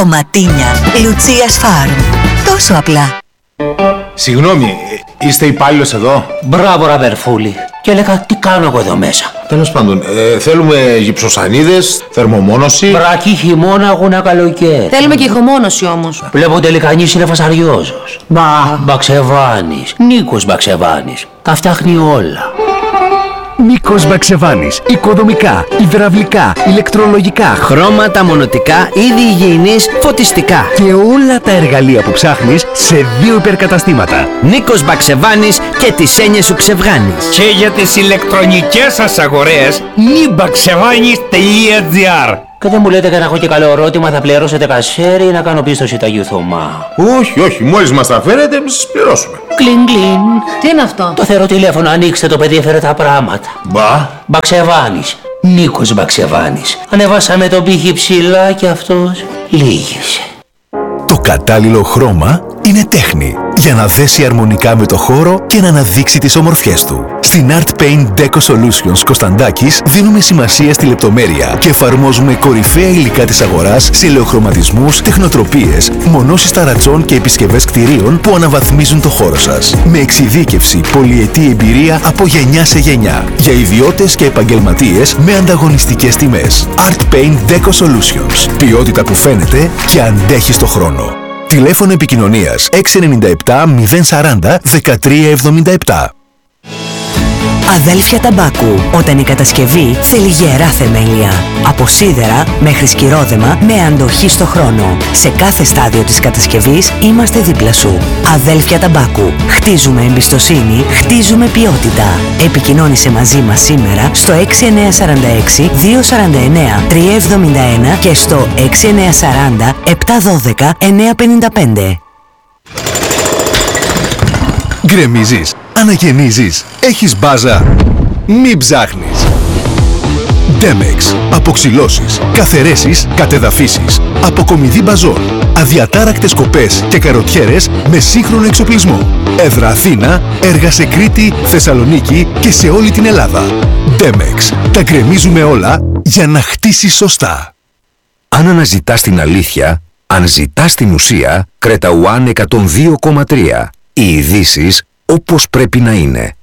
Ντοματίνια Λουτσίας Φάρμ. Τόσο απλά. Συγγνώμη, είστε υπάλληλος εδώ? Μπράβο, Ραβερφούλη. Και έλεγα, τι κάνω εγώ εδώ μέσα. Τέλος πάντων, θέλουμε γυψοσανίδες, θερμομόνωση. Βρακή χειμώνα, αγώνα καλοκαίρι. Θέλουμε και ηχομόνωση όμως. Βλέπω τελικανής είναι φασαριόζος. Μπαξεβάνης, Νίκος Μπαξεβάνης. Τα φτιάχνει όλα. Νίκος Μπαξεβάνης. Οικοδομικά, υδραυλικά, ηλεκτρολογικά, χρώματα, μονοτικά, είδη υγιεινής, φωτιστικά. Και όλα τα εργαλεία που ψάχνεις σε 2 υπερκαταστήματα. Νίκος Μπαξεβάνης και τις έννοιες σου ξεβγάνεις. Και για τις ηλεκτρονικές σας αγορές, nibaksevanis.gr. Και δεν μου λέτε que να έχω και καλό ερώτημα, θα πληρώσετε κασέρι ή να κάνω πίστοση Αγίου Θωμά? Όχι, μόλις μας τα φέρετε, εμείς σας πληρώσουμε. Κλιν κλιν. Τι είναι αυτό? Το θεροτηλέφωνο, ανοίξτε το, παιδί έφερε τα πράγματα. Μπαξεβάνης, Νίκος Μπαξεβάνης. Ανεβάσαμε τον πύχη ψηλά και αυτός λύγησε. Το κατάλληλο χρώμα είναι τέχνη για να δέσει αρμονικά με το χώρο και να αναδείξει τις ομορφιές του. Στην Art Paint Deco Solutions Κωνσταντάκης δίνουμε σημασία στη λεπτομέρεια και εφαρμόζουμε κορυφαία υλικά της αγοράς σε ελαιοχρωματισμούς, τεχνοτροπίες, μονώσεις ταρατζών και επισκευές κτηρίων που αναβαθμίζουν το χώρο σας. Με εξειδίκευση, πολυετή εμπειρία από γενιά σε γενιά. Για ιδιώτες και επαγγελματίες με ανταγωνιστικές τιμές. Art Paint Deco Solutions. Ποιότητα που φαίνεται και αντέχει στο χρόνο. Τηλέφωνο επικοινωνίας 697 040 1377. Αδέλφια Ταμπάκου. Όταν η κατασκευή θέλει γερά θεμέλια. Από σίδερα μέχρι σκυρόδεμα με αντοχή στο χρόνο. Σε κάθε στάδιο της κατασκευής είμαστε δίπλα σου. Αδέλφια Ταμπάκου. Χτίζουμε εμπιστοσύνη, χτίζουμε ποιότητα. Επικοινώνησε μαζί μας σήμερα στο 6946 249 371 και στο 6940 712 955. Γκρεμίζεις, αναγεννίζεις, έχεις μπάζα. Μην ψάχνεις. Demex. Αποξυλώσεις, καθαιρέσεις, κατεδαφίσεις. Αποκομιδή μπαζών. Αδιατάρακτες κοπές και καροτιέρες με σύγχρονο εξοπλισμό. Έδρα Αθήνα, έργα σε Κρήτη, Θεσσαλονίκη και σε όλη την Ελλάδα. Demex. Τα γκρεμίζουμε όλα για να χτίσεις σωστά. Αν αναζητάς την αλήθεια, αν ζητάς την ουσία, Creta One 102,3. Οι ειδήσεις όπως πρέπει να είναι.